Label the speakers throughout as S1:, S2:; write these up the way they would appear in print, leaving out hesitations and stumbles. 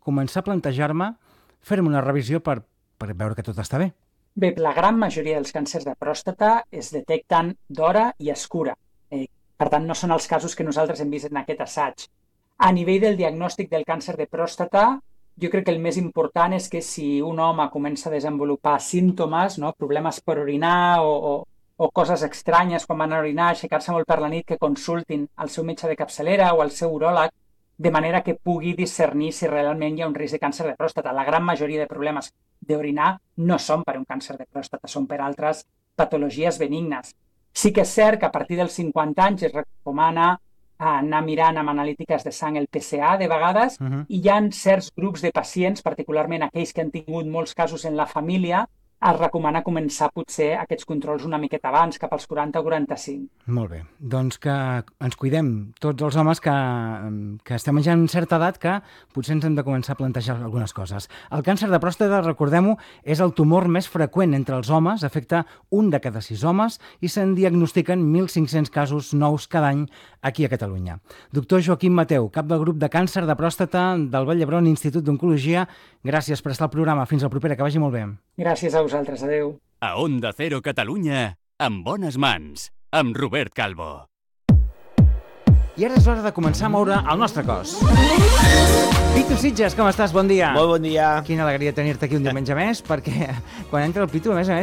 S1: començar a plantejar-me fer-me una revisió per veure que tot està bé?
S2: Bé, la gran majoria dels càncers de pròstata es detecten d'hora i es cura. Per tant, no són els casos que nosaltres hem vist en aquest assaig. A nivell del diagnòstic del càncer de pròstata, jo crec que el més important és que si un home comença a desenvolupar símptomes, no, problemes per orinar o coses estranyes quan van a orinar, aixecar-se molt per la nit, que consultin al seu metge de capçalera o al seu uròleg, de manera que pugui discernir si realment hi ha un risc de càncer de pròstata. La gran majoria de problemes d'orinar no són per un càncer de pròstata, són per altres patologies benignes. Sí que és cert que a partir dels 50 anys es recomana anar mirant amb analítiques de sang el PSA de vegades i hi ha certs grups de pacients, particularment aquells que han tingut molts casos en la família, es recomana començar potser aquests controls una miqueta abans, cap als 40 o 45.
S1: Molt bé. Doncs que ens cuidem tots els homes que estem ja en certa edat que potser ens hem de començar a plantejar algunes coses. El càncer de pròstata, recordem-ho, és el tumor més freqüent entre els homes, afecta 1 de cada 6 homes i se'n diagnostiquen 1.500 casos nous cada any aquí a Catalunya. Doctor Joaquim Mateu, cap del grup de càncer de pròstata del Vall d'Hebron Institut d'Oncologia, gràcies per estar al programa. Fins la propera, que vagi molt bé.
S2: Gràcies a vosaltres, adeu.
S3: A Onda Cero Catalunya, en bones mans, amb Robert Calvo.
S1: I ara és hora de començar a moure el nostre cos. Pitu Sitges, com estàs? Bon dia.
S4: Molt bon dia.
S1: Quina alegria tenir-te aquí un diumenge més, perquè quan entra el Pitu, a més,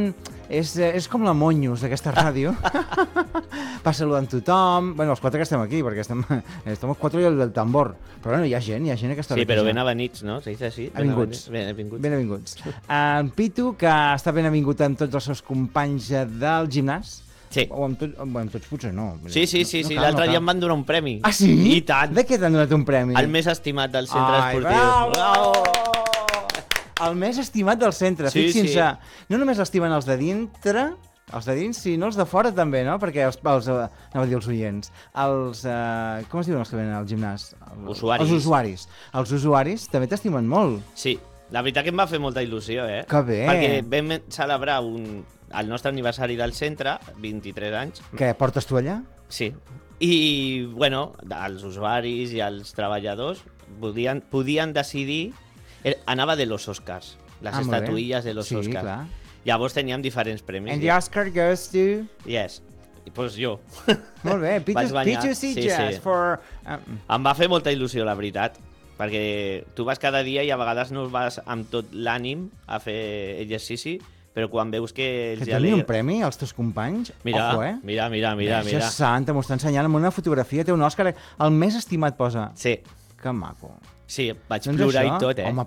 S1: és com la Monyos d'aquesta ràdio. Va saludant tothom. Bueno, els 4 que estem aquí, perquè estem els 4 i el del tambor. Però bueno, hi ha gent aquesta hora.
S4: Sí, però ben avenits, no? Se dice així.
S1: Benvinguts. En Pitu, que està ben avingut amb tots els seus companys del gimnàs.
S4: Sí.
S1: O amb tots potser no.
S4: Sí. L'altre dia em van donar un premi.
S1: Ah, sí?
S4: I tant.
S1: De què t'han donat un premi?
S4: El més estimat del centre esportiu.
S1: Bravo! El més estimat del centre. Fixin-se, no només l'estimen els de dintre, els de dins, sinó els de fora també, no? Perquè anava a dir els oients. Com es diuen els que venen al gimnàs?
S4: Usuaris.
S1: Els usuaris també t'estimen molt.
S4: Sí, la veritat que em va fer molta il·lusió,
S1: Que bé.
S4: Perquè vam celebrar el nostre aniversari del centre, 23 anys.
S1: Què, portes tu allà?
S4: Sí. I, bueno, els usuaris i els treballadors podien decidir... Anava de los Oscars, les estatuilles de los Oscars.
S1: Clar.
S4: Llavors teníem diferents premis.
S1: And the Oscar goes to...
S4: Yes. I doncs jo.
S1: Molt bé, Pitu Sitges for...
S4: Em va fer molta il·lusió, la veritat, perquè tu vas cada dia i a vegades no vas amb tot l'ànim a fer exercici, però quan veus que...
S1: Que donin un premi als teus companys?
S4: Mira,
S1: ojo,
S4: mira.
S1: Això és santa, m'ho està ensenyant amb una fotografia, té un Òscar, el més estimat posa.
S4: Sí.
S1: Que maco.
S4: Sí, vaig plorar i tot,
S1: Home,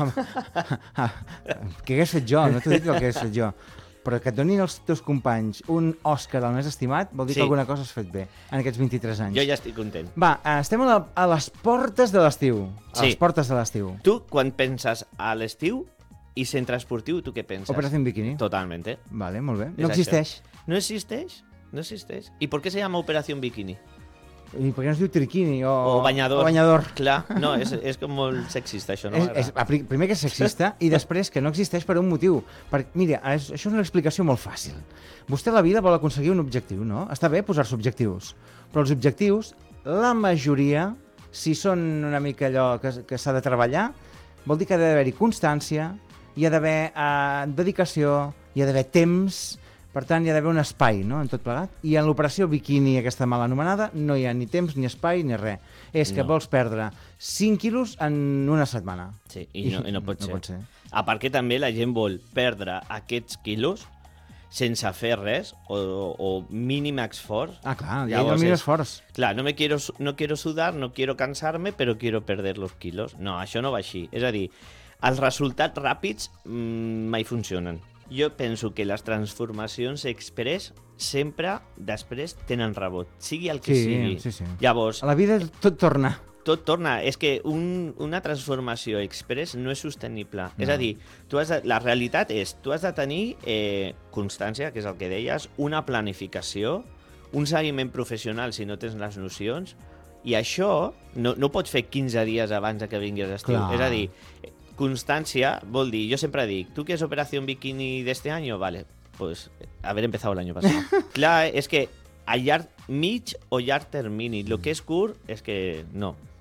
S1: què hagués fet jo? No t'ho dic el que hagués fet jo. Però que et donin els teus companys un Òscar el més estimat vol dir que alguna cosa has fet bé en aquests 23 anys.
S4: Jo ja estic content.
S1: Va, estem a les portes de l'estiu.
S4: Sí.
S1: A les portes de l'estiu.
S4: Tu, quan penses a l'estiu i centre esportiu, tu què penses?
S1: Operación Bikini.
S4: Totalmente.
S1: Vale, molt bé. No existeix.
S4: No existeix? No existeix. ¿Y por qué se llama Operación Bikini?
S1: I per què no es diu triquini o
S4: banyador?
S1: O banyador.
S4: Clar, no, és com molt sexista, això. No
S1: primer que és sexista i després que no existeix per un motiu. Mira, això és una explicació molt fàcil. Vostè a la vida vol aconseguir un objectiu, no? Està bé posar-se objectius, però els objectius, la majoria, si són una mica allò que s'ha de treballar, vol dir que ha d'haver-hi constància, hi ha d'haver dedicació, hi ha d'haver temps. Per tant, hi ha d'haver un espai, no?, en tot plegat. I en l'operació Bikini, aquesta mal anomenada, no hi ha ni temps, ni espai, ni res. És que vols perdre 5 quilos en una setmana.
S4: Sí, i no pot ser. A part que també la gent vol perdre aquests quilos sense fer res, o mínim esforç.
S1: Ah, clar, hi ha el mínim esforç.
S4: Clar, no quiero sudar, no quiero cansarme, però quiero perder los kilos. No, això no va així. És a dir, els resultats ràpids mai funcionen. Jo penso que les transformacions express sempre després tenen rebot, sigui el que sigui.
S1: Sí.
S4: Llavors,
S1: a la vida tot torna.
S4: Tot torna. És que una transformació express no és sostenible. No. És a dir, la realitat és tu has de tenir constància, que és el que deies, una planificació, un seguiment professional si no tens les nocions, i això no pots fer 15 dies abans que vinguis l'estiu. És a dir, constancia vol dir, yo siempre digo, ¿tú quieres Operación Bikini de este año? Vale, pues haber empezado el año pasado. Clar, és que a llarg mig o llarg termini, el que és curt és que no.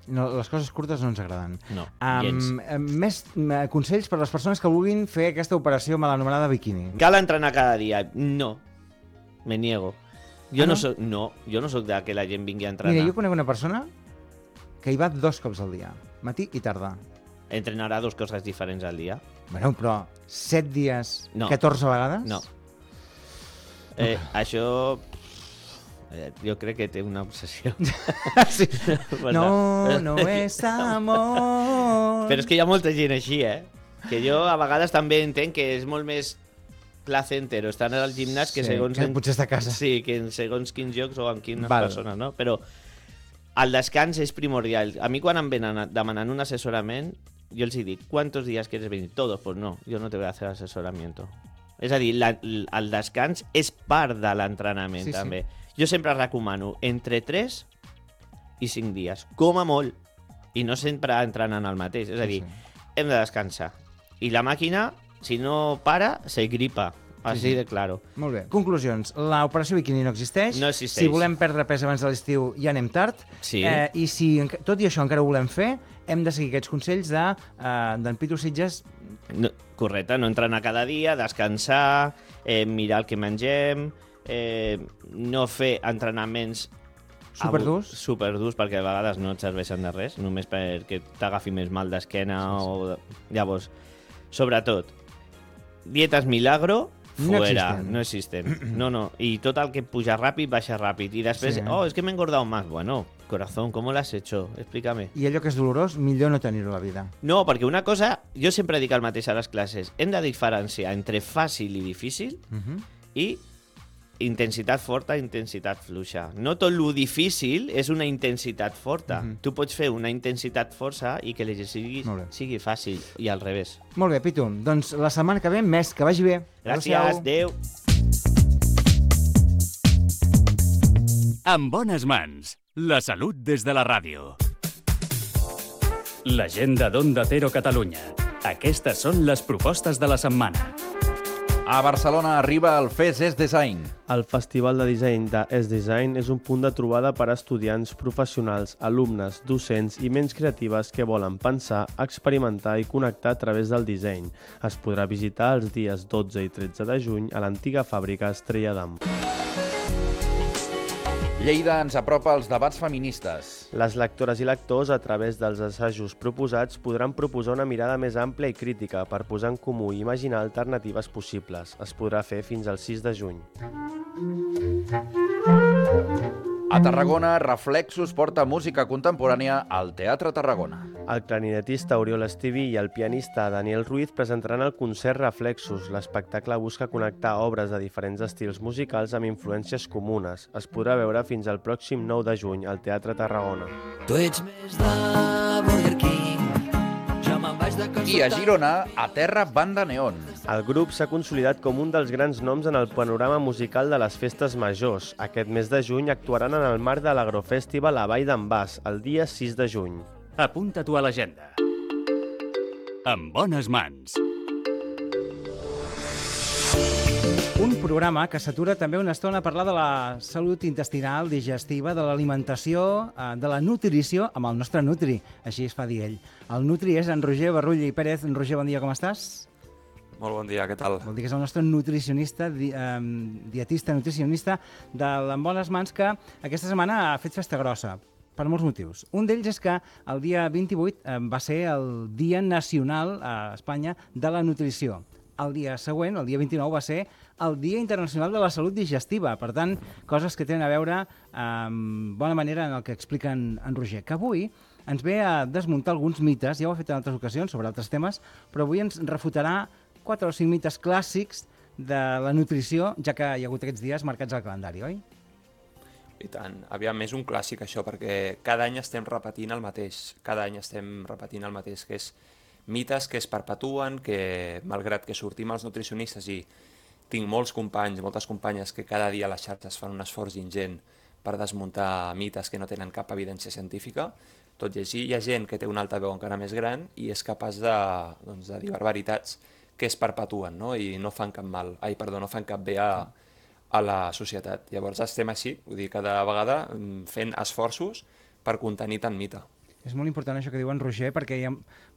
S1: No, les coses curtes no ens agraden.
S4: No, gens.
S1: Més consells per a les persones que vulguin fer aquesta operació mal anomenada biquini.
S4: Cal entrenar cada dia? No. Me niego. Jo
S1: no?
S4: Jo no soc de que la gent vingui a entrenar.
S1: Mira, jo conec una persona que hi va 2 cops al dia, matí i tarda.
S4: Entrenarà 2 coses diferents al dia?
S1: Bueno, però 7 dies,
S4: No.
S1: 14 vegades?
S4: No. Això... jo crec que té una obsessió.
S1: Sí. No és amor.
S4: Però és que hi ha molta gent així, que jo a vegades també entenc que és molt més placentero estar al gimnàs que segons...
S1: que potser estar a casa.
S4: Sí, que en segons quins jocs o amb quines persones, no? Però el descans és primordial. A mi quan em venen demanant un assessorament, jo els dic, ¿cuántos días quieres venir? Todos. Pues no, yo no te voy a hacer asesoramiento. És a dir, el descans és part de l'entrenament,
S1: sí,
S4: també. Jo sempre recomano entre 3 i 5 dies, com a molt, i no sempre entrenant el mateix. És a dir, hem de descansar. I la màquina, si no para, se gripa. Així de claro.
S1: Molt bé. Conclusions. L'operació biquini no existeix.
S4: No existeix.
S1: Si volem perdre pes abans de l'estiu, ja anem tard.
S4: Sí.
S1: I si tot i això encara ho volem fer, hem de seguir aquests consells d'en Pitu Sitges.
S4: No, correcte, no entrenar cada dia, descansar, mirar el que mengem, no fer entrenaments superdurs perquè a vegades no et serveixen de res, només perquè t'agafi més mal d'esquena o... Llavors, sobretot, dietes milagro, fuera, no existen. No. Y tot el que puja ràpid, baixa ràpid. I després, es que m'he engordado más. Bueno, corazón, ¿cómo lo has hecho? Explícame.
S1: I allò que és dolorós, millor no tenir-ho a la vida.
S4: No, perquè una cosa, jo sempre dic el mateix a les classes, hem de diferenciar entre fàcil i difícil i intensitat forta, intensitat fluixa. No tot lo difícil és una intensitat forta. Tu pots fer una intensitat força i que l'exercici sigui fàcil, i al revés.
S1: Molt bé, Pitu. Doncs la setmana que ve, més, que vagi bé.
S4: Gràcies, adéu.
S3: En bones mans, la salut des de la ràdio. L'agenda d'Onda Cero Catalunya. Aquestes són les propostes de la setmana.
S5: A Barcelona arriba el FES Es Design.
S6: El Festival de Disseny de Es Design és un punt de trobada per a estudiants, professionals, alumnes, docents i ments creatives que volen pensar, experimentar i connectar a través del disseny. Es podrà visitar els dies 12 i 13 de juny a l'antiga fàbrica Estrella d'Am.
S5: Lleida ens apropa als debats feministes.
S6: Les lectores i lectors, a través dels assajos proposats, podran proposar una mirada més àmplia i crítica per posar en comú i imaginar alternatives possibles. Es podrà fer fins al 6 de juny.
S5: A Tarragona, Reflexos porta música contemporània al Teatre Tarragona.
S6: El clarinetista Oriol Estiví i el pianista Daniel Ruiz presentaran el concert Reflexos. L'espectacle busca connectar obres de diferents estils musicals amb influències comunes. Es podrà veure fins al pròxim 9 de juny al Teatre Tarragona.
S7: Tu ets més de Burger King.
S5: I a Girona, A Terra Banda Neon.
S6: El grup s'ha consolidat com un dels grans noms en el panorama musical de les festes majors. Aquest mes de juny actuaran en el marc de l'Agrofestival a Vall d'en Bas, el dia 6 de juny.
S3: Apunta-t'ho a l'agenda. En bones mans.
S1: Un programa que s'atura també una estona a parlar de la salut intestinal, digestiva, de l'alimentació, de la nutrició, amb el nostre Nutri, així es fa dir ell. El Nutri és en Roger Barrull i Pérez. Roger, bon dia, com estàs?
S8: Molt bon dia, què tal?
S1: Vol dir que és el nostre nutricionista, dietista nutricionista de l'En Bones Mans, que aquesta setmana ha fet festa grossa, per molts motius. Un d'ells és que el dia 28 va ser el Dia Nacional a Espanya de la Nutrició. El dia següent, el dia 29, va ser el Dia Internacional de la Salut Digestiva. Per tant, coses que tenen a veure amb bona manera en el que explica en Roger, que avui ens ve a desmuntar alguns mites, ja ho ha fet en altres ocasions sobre altres temes, però avui ens refutarà 4 o 5 mites clàssics de la nutrició, ja que hi ha hagut aquests dies marcats al calendari, oi?
S8: I tant. Aviam, és un clàssic això, perquè cada any estem repetint el mateix. Cada any estem repetint el mateix, que és mites que es perpetuen, que malgrat que sortim els nutricionistes i tinc molts companys, moltes companyes que cada dia a les xarxes fan un esforç ingent per desmuntar mites que no tenen cap evidència científica, tot i així hi ha gent que té una altaveu encara més gran i és capaç de dir barbaritats que es perpetuen, no? I no fan cap no fan cap bé a la societat. Llavors estem així, vull dir, cada vegada fent esforços per contenir tant mite.
S1: És molt important això que diu en Roger, perquè hi ha